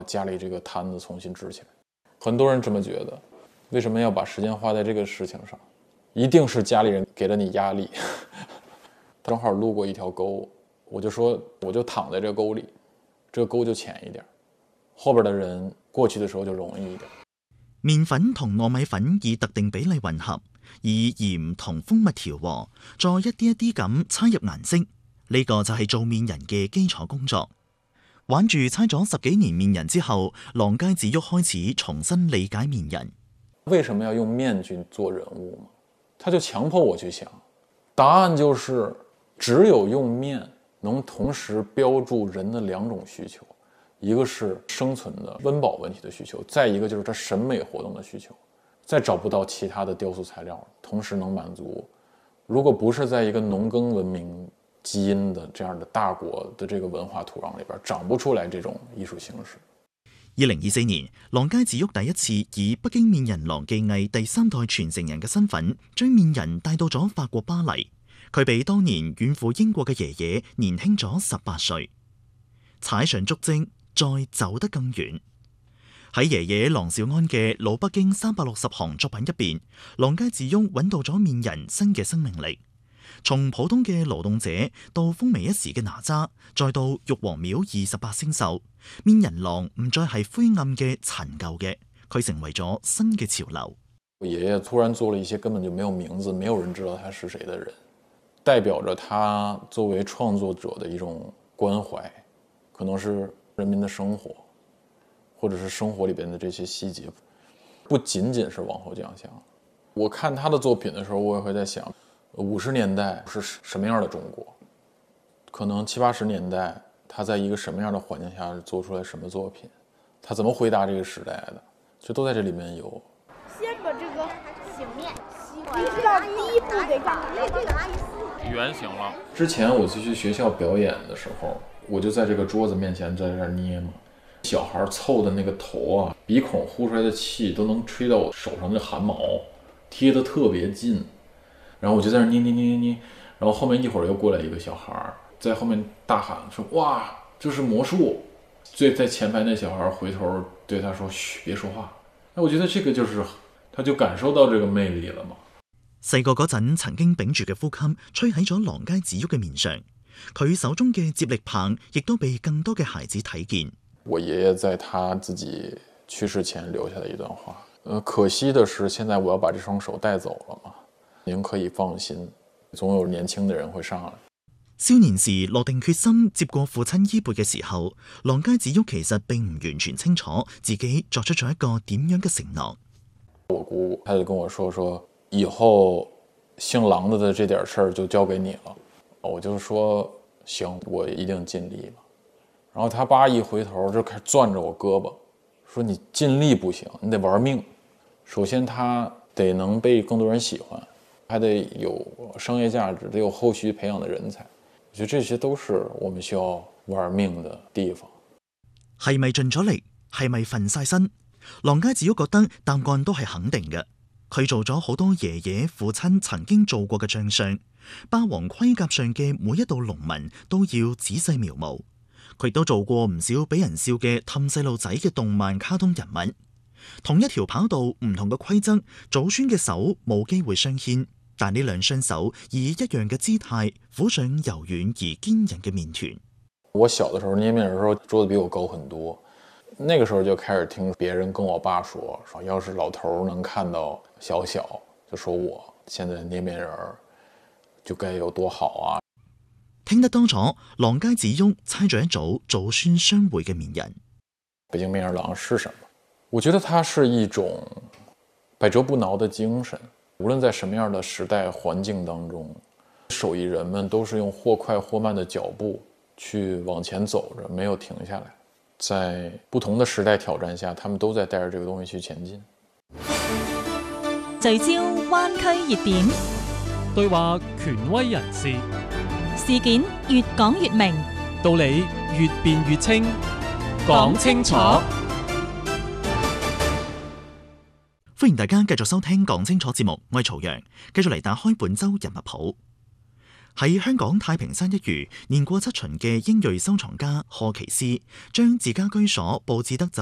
家里这个摊子重新支起来。很多人这么觉得，为什么要把时间花在这个事情上？一定是家里人给了你压力。正好路过一條溝，我就躺在這個溝裏，這個溝就淺一點，後邊的人過去的時候就容易一點。 麵粉同糯米粉以特定比例混合，以鹽同蜂蜜調和，再一啲一啲咁猜入顏色。呢個就係做麵人嘅基礎工作。玩住猜咗10幾年麵人之後，郎街子旭開始重新理解麵人。 為什麼要用麵去做人物嘛？他就強迫我去想，答案就是只有用麵能同時標注人的2種需求，一個是生存的溫飽問題的需求，再一個就是他審美活動的需求，再找不到其他的雕塑材料同時能滿足。如果不是在一個農耕文明基因的這樣的大國的這個文化土壤裏邊，長不出來這種藝術形式。 2024年，郎街子旭第一次以北京麵人郎技藝第3代傳承人嘅身份，將麵人帶到咗法國巴黎。佢比當年遠赴英國嘅爺爺年輕咗18歲，踩上足跡，再走得更遠。喺爺爺郎兆安嘅老北京360行作品入邊，郎街子旭揾到咗麵人新嘅生命力。從普通嘅勞動者到風靡一時嘅哪吒，再到玉皇廟28星宿，麵人郎唔再係灰暗嘅陳舊嘅，佢成為咗新嘅潮流。 我爺爺突然做了一些根本就沒有名字，沒有人知道他是誰的人，代表着他作為創作者的一種關懷，可能是人民的生活，或者是生活裏邊的這些細節，不僅僅是往後獎項。我看他的作品的時候，我也會在想，50年代是什麼樣的中國？可能70、80年代，他在一個什麼樣的環境下做出來什麼作品？他怎麼回答這個時代的？就都在這裡面有。 先把這個醒面，你知道第一步得幹嘛？ 圓形了。之前我去學校表演的時候，我就在這個桌子面前在這捏嘛。小孩湊的那個頭啊，鼻孔呼出來的氣都能吹到我手上的汗毛，貼得特別近。然後我就在那捏，然後後面一會兒又過來一個小孩，在後面大喊說：“哇，這是魔術！”最在前排那小孩回頭對他說：“噓，別說話。”那我覺得這個就是，他就感受到這個魅力了嘛。 細個嗰陣曾經屏住嘅呼吸吹喺咗郎街子旭嘅面上，佢手中嘅接力棒亦都被更多嘅孩子睇見。 我爺爺在他自己去世前留下的一段話，可惜的是現在我要把這雙手帶走了嘛。您可以放心，總有年輕的人會上來。 少年時落定決心接過父親衣缽嘅時候，郎街子旭其實並唔完全清楚自己作出咗一個點樣嘅承諾。 我姑他就跟我說以後姓郎的這點事兒就交給你了。我就說行，我一定盡力了。然後他爸一回頭就開始攥着我胳膊，說你盡力不行，你得玩命。首先他得能被更多人喜歡，還得有商業價值，得有後續培養的人才。我覺得這些都是我們需要玩命的地方。 係咪盡咗力？係咪瞓晒身？郎街子旭覺得答案都係肯定嘅。佢做咗好多爺爺父親曾經做過嘅將相，霸王盔甲上嘅每一道龍紋都要仔細描摹。佢亦都做過唔少俾人笑嘅氹細路仔嘅動漫卡通人物。同一條跑道唔同嘅規則，祖孫嘅手冇機會相牽，但呢兩雙手以一樣嘅姿態撫上柔軟而堅韌嘅麵團。 我小的時候捏麵人的時候，桌子比我高很多，那個時候就開始聽別人跟我爸說要是老頭能看到小小，就說我現在捏麵人就該有多好啊。 聽得多咗，郎街子旭猜咗一組祖孫相會嘅麵人。 北京麵人郎是什麼？我覺得它是一種百折不撓的精神，無論在什麼樣的時代環境當中，手藝人們都是用或快或慢的腳步去往前走着，沒有停下來。在不同的時代挑戰下，他們都在帶着這個東西去前進。 聚焦灣區熱點， 對話權威人士， 事件越講越明， 道理越辯越清，講清楚。 歡迎大家繼續收聽講清楚節目，我係曹陽，繼續嚟打開本周人物譜。 喺香港太平山一隅年過7旬嘅英裔收藏家賀奇斯，將自家居所佈置得就